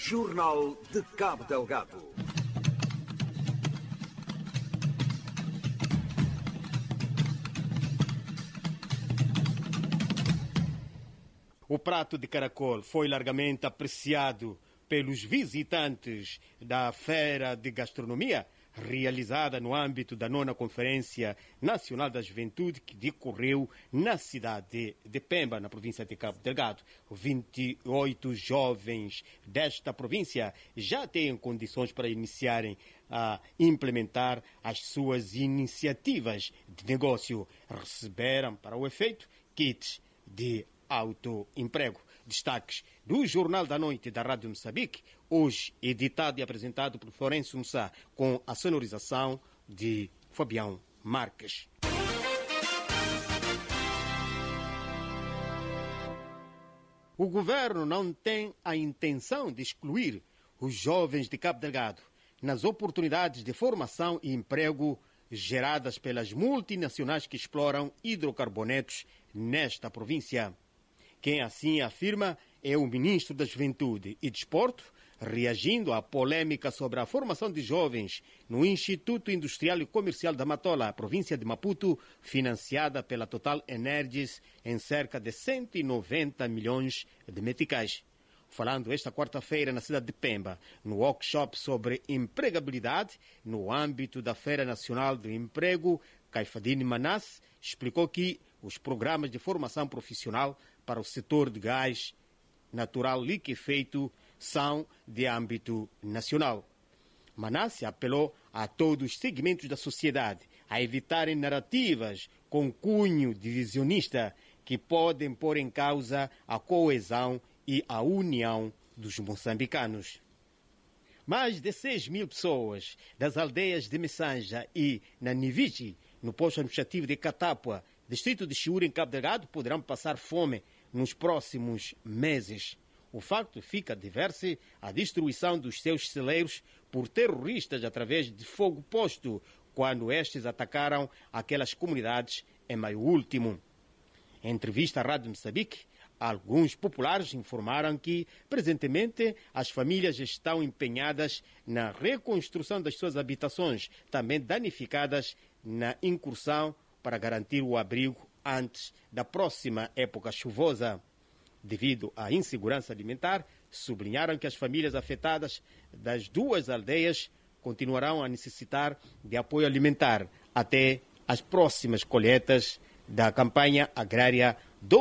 Jornal de Cabo Delgado. O prato de caracol foi largamente apreciado pelos visitantes da Feira de Gastronomia, realizada no âmbito da 9ª Conferência Nacional da Juventude, que decorreu na cidade de Pemba, na província de Cabo Delgado. 28 jovens desta província já têm condições para iniciarem a implementar as suas iniciativas de negócio. Receberam, para o efeito, kits de autoemprego. Destaques do Jornal da Noite da Rádio Moçambique, hoje editado e apresentado por Florencio Mussá, com a sonorização de Fabião Marques. O governo não tem a intenção de excluir os jovens de Cabo Delgado nas oportunidades de formação e emprego geradas pelas multinacionais que exploram hidrocarbonetos nesta província. Quem assim afirma é o ministro da Juventude e Desporto, reagindo à polêmica sobre a formação de jovens no Instituto Industrial e Comercial da Matola, província de Maputo, financiada pela Total Energies em cerca de 190 milhões de meticais. Falando esta quarta-feira na cidade de Pemba, no workshop sobre empregabilidade no âmbito da Feira Nacional do Emprego, Caifadine Manasse explicou que os programas de formação profissional para o setor de gás natural liquefeito são de âmbito nacional. Manasse apelou a todos os segmentos da sociedade a evitarem narrativas com cunho divisionista que podem pôr em causa a coesão e a união dos moçambicanos. Mais de 6 mil pessoas das aldeias de Messanja e Naniviji, no posto administrativo de Catapua, distrito de Chiúra, em Cabo Delgado, poderão passar fome nos próximos meses. O facto fica a dever-se à destruição dos seus celeiros por terroristas através de fogo posto, quando estes atacaram aquelas comunidades em maio último. Em entrevista à Rádio Moçambique, alguns populares informaram que, presentemente, as famílias estão empenhadas na reconstrução das suas habitações, também danificadas na incursão para garantir o abrigo antes da próxima época chuvosa. Devido à insegurança alimentar, sublinharam que as famílias afetadas das duas aldeias continuarão a necessitar de apoio alimentar até as próximas colheitas da campanha agrária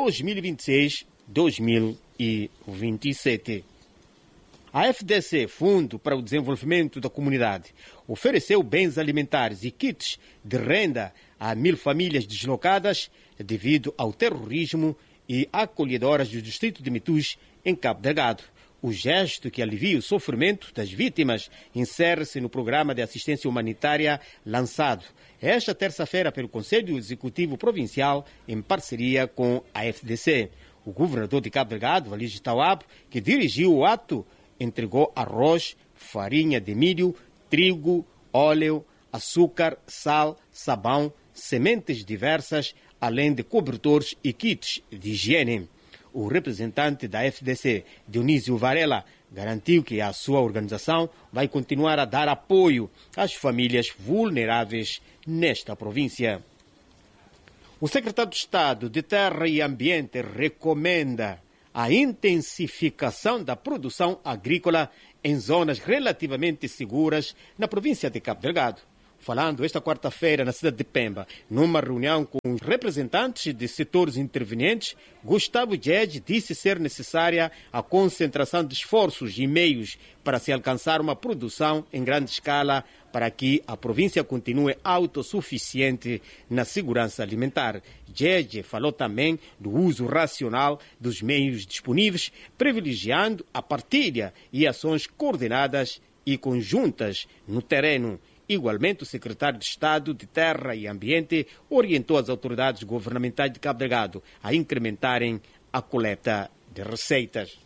2026-2027. A FDC, Fundo para o Desenvolvimento da Comunidade, ofereceu bens alimentares e kits de renda a 1.000 famílias deslocadas devido ao terrorismo e acolhedoras do distrito de Mitus, em Cabo Delgado. O gesto que alivia o sofrimento das vítimas insere-se no programa de assistência humanitária lançado esta terça-feira pelo Conselho Executivo Provincial em parceria com a FDC. O governador de Cabo Delgado, Walid Tawab, que dirigiu o ato, entregou arroz, farinha de milho, trigo, óleo, açúcar, sal, sabão, sementes diversas, além de cobertores e kits de higiene. O representante da FDC, Dionísio Varela, garantiu que a sua organização vai continuar a dar apoio às famílias vulneráveis nesta província. O secretário de Estado de Terra e Ambiente recomenda a intensificação da produção agrícola em zonas relativamente seguras na província de Cabo Delgado. Falando esta quarta-feira na cidade de Pemba, numa reunião com os representantes de setores intervenientes, Gustavo Djedje disse ser necessária a concentração de esforços e meios para se alcançar uma produção em grande escala para que a província continue autossuficiente na segurança alimentar. Djedje falou também do uso racional dos meios disponíveis, privilegiando a partilha e ações coordenadas e conjuntas no terreno. Igualmente, o secretário de Estado de Terra e Ambiente orientou as autoridades governamentais de Cabo Delgado a incrementarem a coleta de receitas.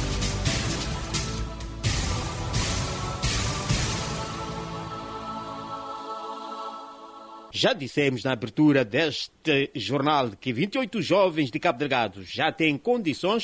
Já dissemos na abertura deste jornal que 28 jovens de Cabo Delgado já têm condições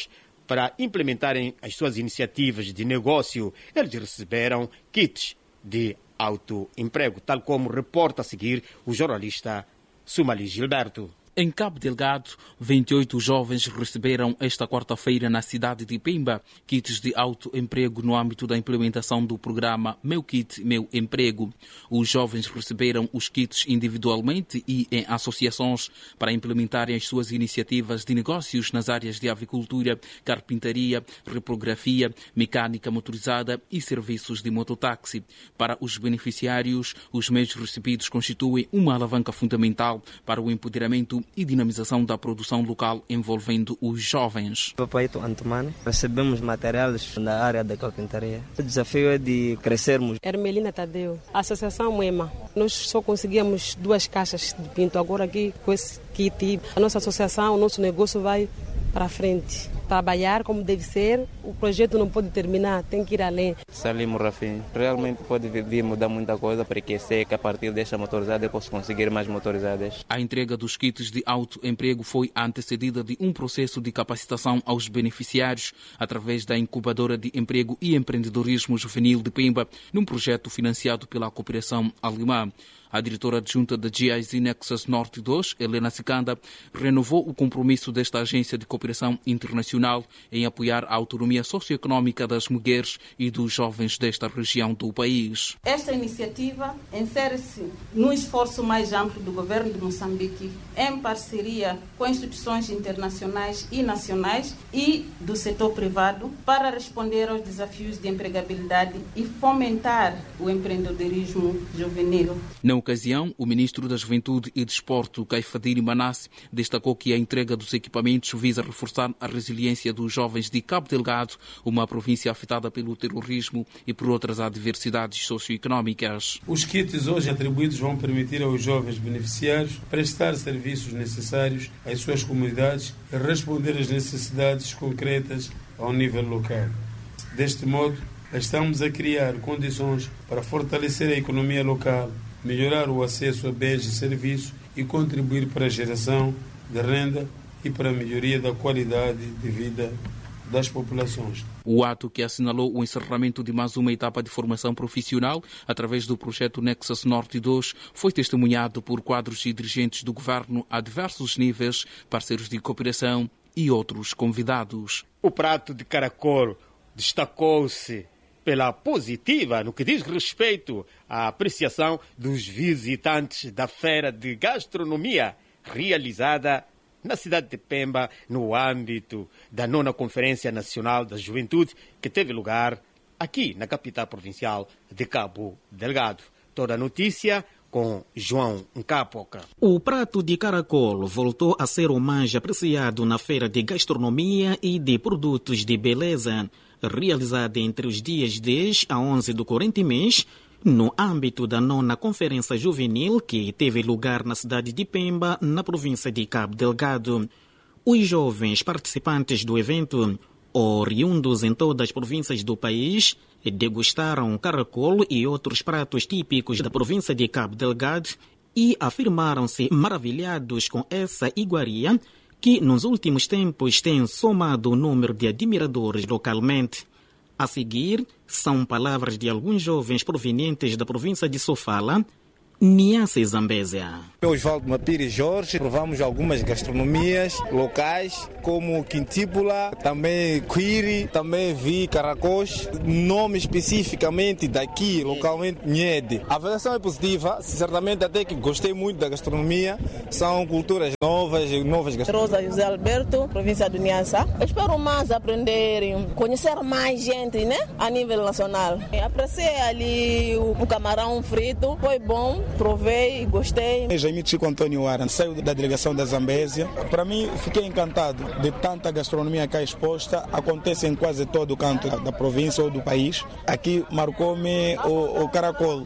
para implementarem as suas iniciativas de negócio. Eles receberam kits de autoemprego, tal como reporta a seguir o jornalista Sumali Gilberto. Em Cabo Delgado, 28 jovens receberam esta quarta-feira na cidade de Pemba kits de autoemprego no âmbito da implementação do programa Meu Kit, Meu Emprego. Os jovens receberam os kits individualmente e em associações para implementarem as suas iniciativas de negócios nas áreas de avicultura, carpintaria, reprografia, mecânica motorizada e serviços de mototáxi. Para os beneficiários, os meios recebidos constituem uma alavanca fundamental para o empoderamento e dinamização da produção local envolvendo os jovens. Papai Antumane, recebemos materiais na área da carpintaria. O desafio é de crescermos. Hermelina Tadeu, Associação Moema. Nós só conseguíamos 2 caixas de pinto. Agora aqui com esse kit, a nossa associação, o nosso negócio vai para frente. Trabalhar como deve ser, o projeto não pode terminar, tem que ir além. Salim Rafim, realmente pode vir mudar muita coisa, porque sei que a partir desta motorizada eu posso conseguir mais motorizadas. A entrega dos kits de autoemprego foi antecedida de um processo de capacitação aos beneficiários através da Incubadora de Emprego e Empreendedorismo Juvenil de Pemba, num projeto financiado pela cooperação alemã. A diretora adjunta da GIZ Nexus Norte 2, Helena Sicanda, renovou o compromisso desta agência de cooperação internacional em apoiar a autonomia socioeconômica das mulheres e dos jovens desta região do país. Esta iniciativa insere-se no esforço mais amplo do governo de Moçambique, em parceria com instituições internacionais e nacionais e do setor privado, para responder aos desafios de empregabilidade e fomentar o empreendedorismo juvenil. Na ocasião, o ministro da Juventude e Desporto, Caifadiri Manasse, destacou que a entrega dos equipamentos visa reforçar a resiliência dos jovens de Cabo Delgado, uma província afetada pelo terrorismo e por outras adversidades socioeconómicas. Os kits hoje atribuídos vão permitir aos jovens beneficiários prestar serviços necessários às suas comunidades e responder às necessidades concretas ao nível local. Deste modo, estamos a criar condições para fortalecer a economia local, melhorar o acesso a bens e serviços e contribuir para a geração de renda e para a melhoria da qualidade de vida das populações. O ato, que assinalou o encerramento de mais uma etapa de formação profissional através do projeto Nexus Norte 2, foi testemunhado por quadros e dirigentes do governo a diversos níveis, parceiros de cooperação e outros convidados. O prato de caracol destacou-se pela positiva no que diz respeito à apreciação dos visitantes da Feira de Gastronomia realizada na cidade de Pemba, no âmbito da 9ª Conferência Nacional da Juventude, que teve lugar aqui na capital provincial de Cabo Delgado. Toda a notícia com João Ncapoca. O prato de caracol voltou a ser o mais apreciado na Feira de Gastronomia e de Produtos de Beleza, realizada entre os dias 10 a 11 do corrente mês, no âmbito da 9ª Conferência Juvenil, que teve lugar na cidade de Pemba, na província de Cabo Delgado. Os jovens participantes do evento, oriundos em todas as províncias do país, degustaram caracol e outros pratos típicos da província de Cabo Delgado e afirmaram-se maravilhados com essa iguaria, que nos últimos tempos tem somado o número de admiradores localmente. A seguir, são palavras de alguns jovens provenientes da província de Sofala, Niassa Zambésia. Osvaldo Mapiri Jorge, provamos algumas gastronomias locais, como quintíbula, também quiri, também vi caracós, nome especificamente daqui, localmente, nhede. A avaliação é positiva, certamente até que gostei muito da gastronomia, são culturas novas gastronomias. Rosa José Alberto, província do Niassa. Espero mais aprender, conhecer mais gente, né, a nível nacional. Apreciei ali o camarão frito, foi bom. Provei e gostei. Jaime Chico Antônio Aran, saio da delegação da Zambésia. Para mim, fiquei encantado de tanta gastronomia cá exposta. Acontece em quase todo o canto da província ou do país. Aqui marcou-me o caracol.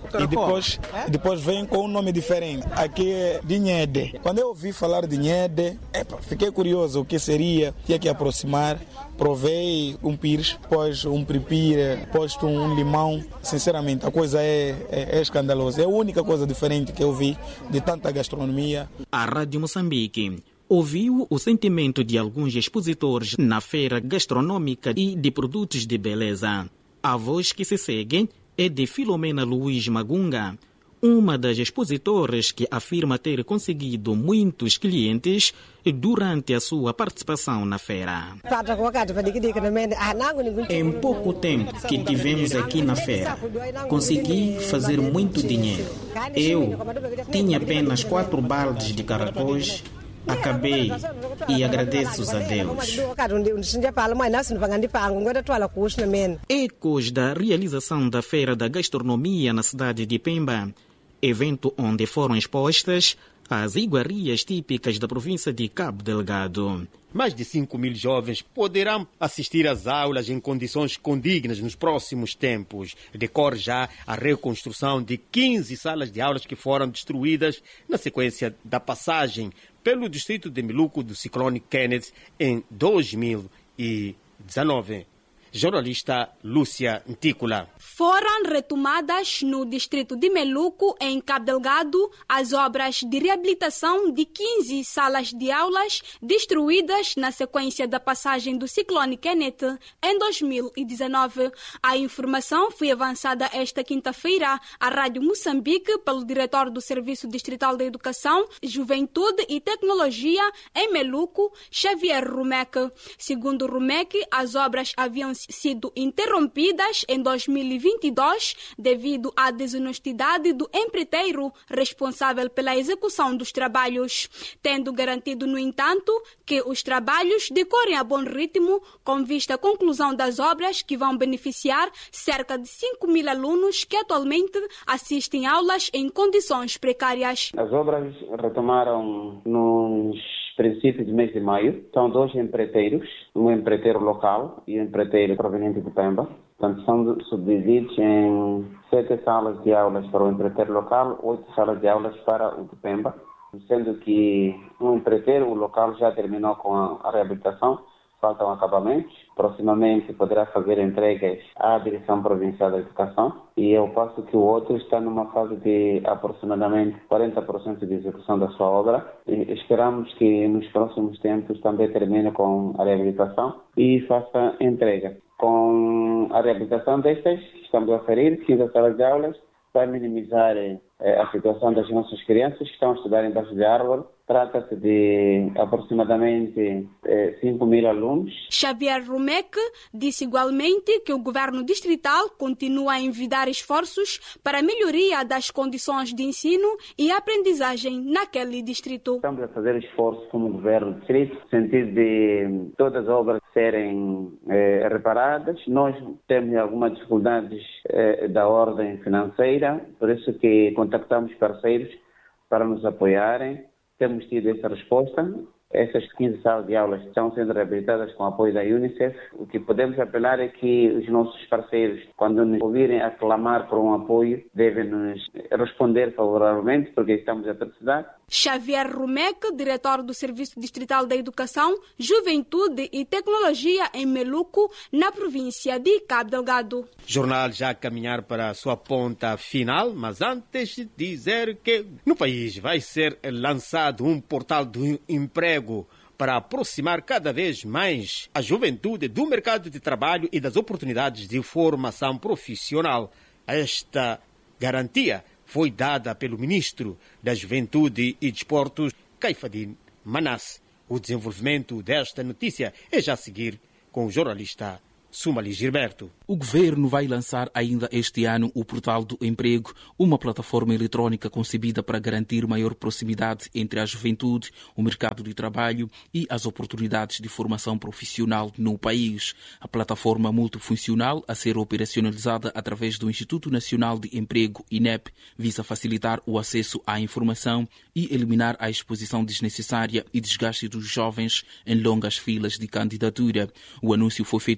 E depois vem com um nome diferente. Aqui é de nhede. Quando eu ouvi falar de nhede, fiquei curioso o que seria, tinha que aproximar. Provei um pires, depois um piripira, depois um limão. Sinceramente, a coisa é escandalosa. É a única coisa diferente que eu vi de tanta gastronomia. A Rádio Moçambique ouviu o sentimento de alguns expositores na feira gastronômica e de produtos de beleza. A voz que se segue é de Filomena Luiz Magunga, uma das expositoras que afirma ter conseguido muitos clientes durante a sua participação na feira. Em pouco tempo que tivemos aqui na feira, consegui fazer muito dinheiro. Eu tinha apenas 4 baldes de caracóis, acabei e agradeço a Deus. Ecos da realização da Feira da Gastronomia na cidade de Pemba, evento onde foram expostas as iguarias típicas da província de Cabo Delgado. Mais de 5.000 jovens poderão assistir às aulas em condições condignas nos próximos tempos. Decorre já a reconstrução de 15 salas de aulas que foram destruídas na sequência da passagem pelo distrito de Meluco do ciclone Kenneth em 2019. Jornalista Lúcia Ntícola. Foram retomadas no distrito de Meluco, em Cabo Delgado, as obras de reabilitação de 15 salas de aulas destruídas na sequência da passagem do ciclone Kenneth em 2019. A informação foi avançada esta quinta-feira à Rádio Moçambique pelo diretor do Serviço Distrital da Educação, Juventude e Tecnologia em Meluco, Xavier Rumek. Segundo Rumek, as obras haviam sido interrompidas em 2022 devido à desonestidade do empreiteiro responsável pela execução dos trabalhos, tendo garantido, no entanto, que os trabalhos decorrem a bom ritmo com vista à conclusão das obras que vão beneficiar cerca de 5.000 alunos que atualmente assistem aulas em condições precárias. As obras retomaram nos princípios do mês de maio. São 2 empreiteiros, um empreiteiro local e um empreiteiro proveniente de Pemba. Portanto, são subdivididos em 7 salas de aulas para o empreiteiro local, 8 salas de aulas para o de Pemba, sendo que um empreiteiro, o local, já terminou com a reabilitação, faltam acabamentos. Proximamente poderá fazer entregas à Direção Provincial da Educação e ao passo que o outro está numa fase de aproximadamente 40% de execução da sua obra. E esperamos que nos próximos tempos também termine com a reabilitação e faça entrega. Com a reabilitação destas, estamos a oferir 15 salas de aulas para minimizar a situação das nossas crianças que estão a estudar embaixo de árvore. Trata-se de aproximadamente 5.000 alunos. Xavier Rumek disse igualmente que o governo distrital continua a envidar esforços para a melhoria das condições de ensino e aprendizagem naquele distrito. Estamos a fazer esforço como governo distrito, no sentido de todas as obras serem reparadas. Nós temos algumas dificuldades da ordem financeira, por isso que contactamos parceiros para nos apoiarem. Temos tido essa resposta. Essas 15 salas de aulas estão sendo reabilitadas com o apoio da UNICEF. O que podemos apelar é que os nossos parceiros, quando nos ouvirem a clamar por um apoio, devem nos responder favoravelmente, porque estamos a precisar. Xavier Rumek, diretor do Serviço Distrital da Educação, Juventude e Tecnologia em Meluco, na província de Cabo Delgado. Jornal já a caminhar para a sua ponta final, mas antes de dizer que no país vai ser lançado um portal do emprego para aproximar cada vez mais a juventude do mercado de trabalho e das oportunidades de formação profissional. Esta garantia foi dada pelo ministro da Juventude e Desportos, Caifadine Manasse. O desenvolvimento desta notícia é já a seguir com o jornalista Sumali Gilberto. O governo vai lançar ainda este ano o Portal do Emprego, uma plataforma eletrónica concebida para garantir maior proximidade entre a juventude, o mercado de trabalho e as oportunidades de formação profissional no país. A plataforma multifuncional, a ser operacionalizada através do Instituto Nacional de Emprego, INEP, visa facilitar o acesso à informação e eliminar a exposição desnecessária e desgaste dos jovens em longas filas de candidatura. O anúncio foi feito esta quarta-feira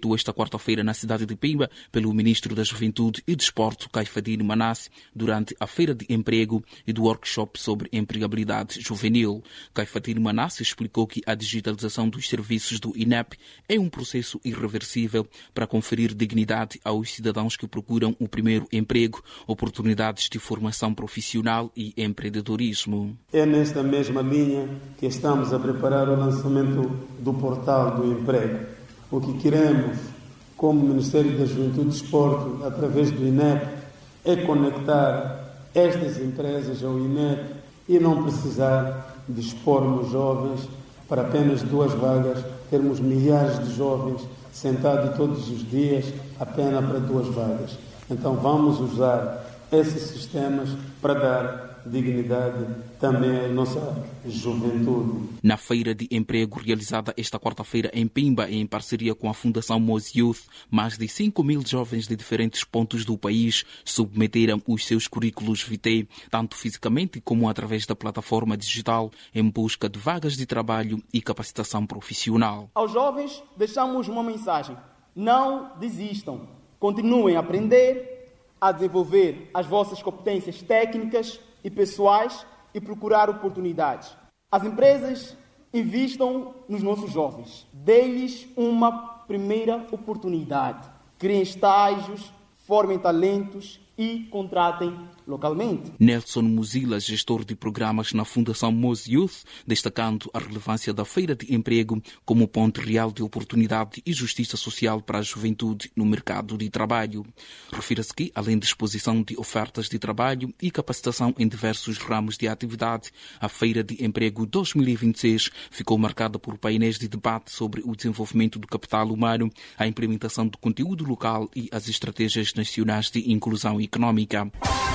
quarta-feira na cidade de Pemba pelo Ministro da Juventude e Desporto, Caifadine Manasse, durante a Feira de Emprego e do workshop sobre empregabilidade juvenil. Caifadine Manasse explicou que a digitalização dos serviços do INEP é um processo irreversível para conferir dignidade aos cidadãos que procuram o primeiro emprego, oportunidades de formação profissional e empreendedorismo. É nesta mesma linha que estamos a preparar o lançamento do portal do emprego. O que queremos, como Ministério da Juventude e Desporto, através do INEP, é conectar estas empresas ao INEP e não precisar de expormos jovens para apenas 2 vagas, termos milhares de jovens sentados todos os dias apenas para 2 vagas. Então vamos usar esses sistemas para dar dignidade também à nossa juventude. Na Feira de Emprego realizada esta quarta-feira em Pemba, em parceria com a Fundação Moz Youth, mais de 5.000 jovens de diferentes pontos do país submeteram os seus currículos vitae, tanto fisicamente como através da plataforma digital, em busca de vagas de trabalho e capacitação profissional. Aos jovens deixamos uma mensagem: não desistam, continuem a aprender, a desenvolver as vossas competências técnicas e pessoais e procurar oportunidades. As empresas investam nos nossos jovens. Dê-lhes uma primeira oportunidade. Criem estágios, formem talentos e contratem localmente. Nelson Muzila, gestor de programas na Fundação Moz Youth, destacando a relevância da Feira de Emprego como ponto real de oportunidade e justiça social para a juventude no mercado de trabalho. Refira-se que, além da exposição de ofertas de trabalho e capacitação em diversos ramos de atividade, a Feira de Emprego 2026 ficou marcada por painéis de debate sobre o desenvolvimento do capital humano, a implementação do conteúdo local e as estratégias nacionais de inclusão económica.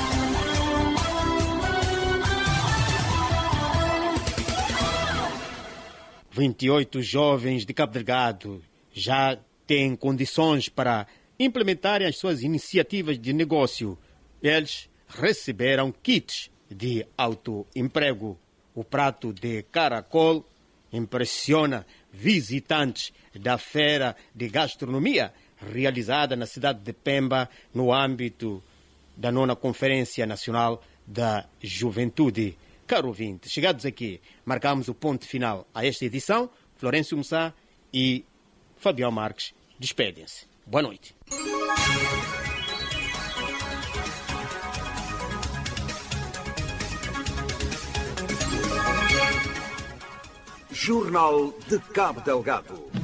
28 jovens de Cabo Delgado já têm condições para implementarem as suas iniciativas de negócio. Eles receberam kits de autoemprego. O prato de caracol impressiona visitantes da Feira de Gastronomia realizada na cidade de Pemba no âmbito da 9ª Conferência Nacional da Juventude. Caro ouvinte, chegados aqui, marcamos o ponto final a esta edição. Florencio Mussá e Fabião Marques despedem-se. Boa noite. Jornal de Cabo Delgado.